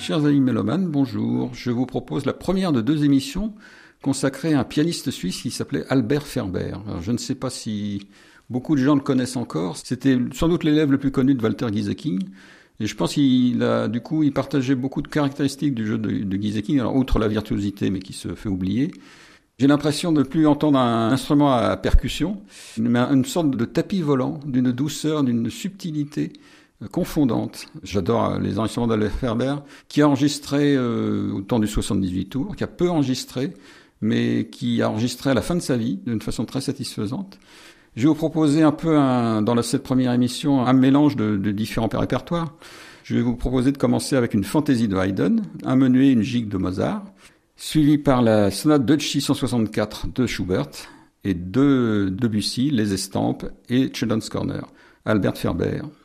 Chers amis mélomanes, bonjour. Je vous propose la première de 2 émissions consacrées à un pianiste suisse qui s'appelait Albert Ferber. Alors, je ne sais pas si beaucoup de gens le connaissent encore. C'était sans doute l'élève le plus connu de Walter Gieseking. Et je pense qu'il partageait beaucoup de caractéristiques du jeu de Gieseking, alors outre la virtuosité, mais qui se fait oublier. J'ai l'impression de ne plus entendre un instrument à percussion, mais une sorte de tapis volant, d'une douceur, d'une subtilité confondante. J'adore les instruments d'Albert Ferber, qui a enregistré au temps du 78 tours, qui a peu enregistré, mais qui a enregistré à la fin de sa vie d'une façon très satisfaisante. Je vais vous proposer un peu, dans cette première émission, un mélange de différents répertoires. Je vais vous proposer de commencer avec une fantaisie de Haydn, un menuet et une gigue de Mozart, suivi par la sonate Deutsche 164 de Schubert, et de Debussy, Les Estampes et Children's Corner. Albert Ferber.